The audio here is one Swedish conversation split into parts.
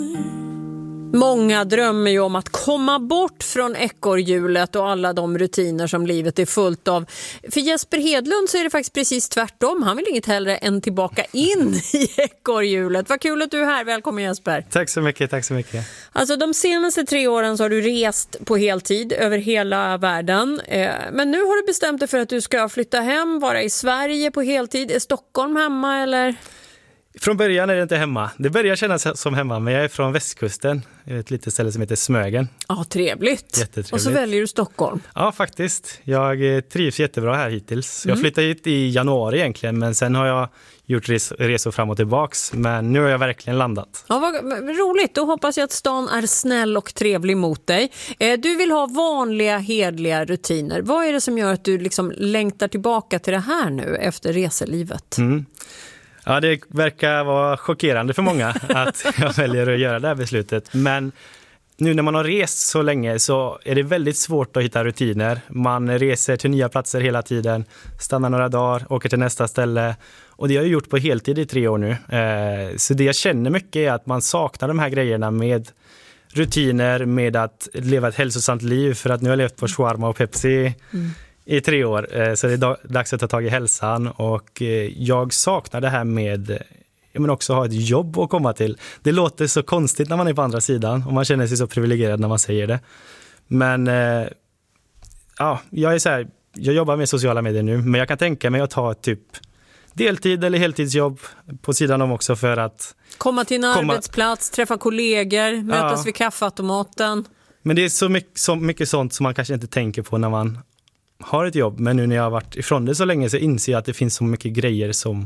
Många drömmer ju om att komma bort från ekorrhjulet och alla de rutiner som livet är fullt av. För Jesper Hedlund så är det faktiskt precis tvärtom. Han vill inget hellre än tillbaka in i ekorrhjulet. Vad kul att du är här. Välkommen Jesper. Tack så mycket, tack så mycket. Alltså de senaste 3 åren så har du rest på heltid över hela världen. Men nu har du bestämt dig för att du ska flytta hem, vara i Sverige på heltid. Är Stockholm hemma eller? Från början är det inte hemma. Det börjar kännas som hemma, men jag är från västkusten. Ett litet ställe som heter Smögen. Ja, trevligt. Jättetrevligt. Och så väljer du Stockholm. Ja, faktiskt. Jag trivs jättebra här hittills. Jag flyttade hit i januari egentligen, men sen har jag gjort resor fram och tillbaks. Men nu har jag verkligen landat. Ja, vad roligt. Då hoppas jag att stan är snäll och trevlig mot dig. Du vill ha vanliga, hedliga rutiner. Vad är det som gör att du liksom längtar tillbaka till det här nu efter reselivet? Ja, det verkar vara chockerande för många att jag väljer att göra det här beslutet. Men nu när man har rest så länge så är det väldigt svårt att hitta rutiner. Man reser till nya platser hela tiden, stannar några dagar, åker till nästa ställe. Och det har jag gjort på heltid i 3 år nu. Så det jag känner mycket är att man saknar de här grejerna med rutiner, med att leva ett hälsosamt liv. För att nu har jag levt på shawarma och Pepsi i 3 år, så det är dags att ta tag i hälsan och jag saknar det här med också ha ett jobb att komma till. Det låter så konstigt när man är på andra sidan och man känner sig så privilegierad när man säger det. Men jag är så här, jag jobbar med sociala medier nu, men jag kan tänka mig att ta typ deltid eller heltidsjobb på sidan om också för att komma till en arbetsplats, träffa kollegor, mötas vid kaffeautomaten. Men det är så mycket sånt som man kanske inte tänker på när man har ett jobb, men nu när jag har varit ifrån det så länge så inser jag att det finns så mycket grejer som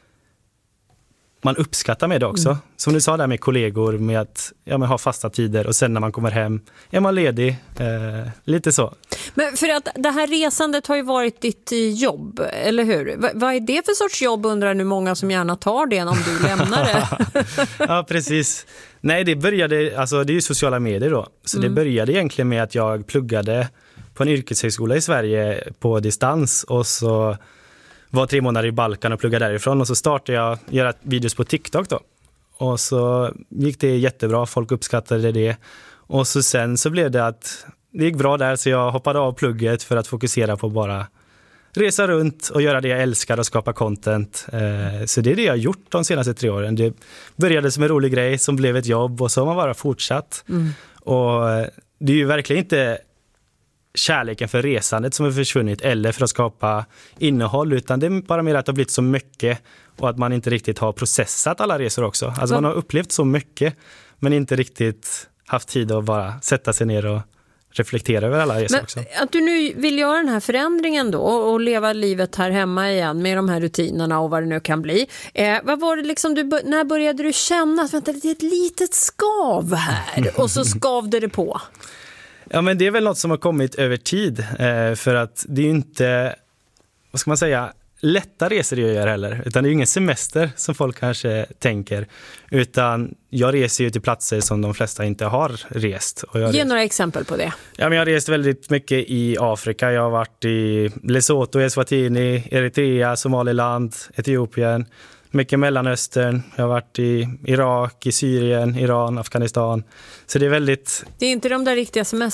man uppskattar med det också. Som du sa där med kollegor, med att ha fasta tider och sen när man kommer hem är man ledig, lite så. Men för att det här resandet har ju varit ditt jobb, eller hur? Vad är det för sorts jobb undrar nu många som gärna tar det om du lämnar det? Ja, precis. Nej, det började, alltså det är ju sociala medier då. Så det började egentligen med att jag pluggade på en yrkeshögskola i Sverige på distans och så var 3 månader i Balkan och pluggade därifrån och så startade jag göra videos på TikTok då. Och så gick det jättebra, folk uppskattade det. Och så sen så blev det att det gick bra där så jag hoppade av plugget för att fokusera på bara resa runt och göra det jag älskar och skapa content. Så det är det jag har gjort de senaste 3 åren. Det började som en rolig grej som blev ett jobb och så har man bara fortsatt. Och det är ju verkligen inte kärleken för resandet som har försvunnit eller för att skapa innehåll, utan det är bara mer att det har blivit så mycket och att man inte riktigt har processat alla resor också. Alltså man har upplevt så mycket men inte riktigt haft tid att bara sätta sig ner och reflektera över alla resor också. Att du nu vill göra den här förändringen då och leva livet här hemma igen med de här rutinerna och vad det nu kan bli. Vad var det liksom när började du känna att vänta, det är ett litet skav här och så skavde det på? Ja, men det är väl något som har kommit över tid för att det är ju inte, vad ska man säga, lätta resor jag gör heller, utan det är ju ingen semester som folk kanske tänker, utan jag reser ju till platser som de flesta inte har rest. Och ge några exempel på det. Ja, men jag har rest väldigt mycket i Afrika. Jag har varit i Lesotho, Eswatini, Eritrea, Somaliland, Etiopien, mycket Mellanöstern. Jag har varit i Irak, i Syrien, Iran, Afghanistan. Så det är väldigt... Det är inte de där riktiga